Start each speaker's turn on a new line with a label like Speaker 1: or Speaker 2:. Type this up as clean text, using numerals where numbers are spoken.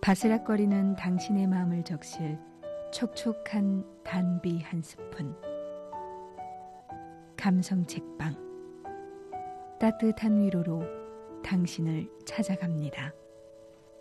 Speaker 1: 바스락거리는 당신의 마음을 적실 촉촉한 단비 한 스푼. 감성 책방. 따뜻한 위로로 당신을 찾아갑니다.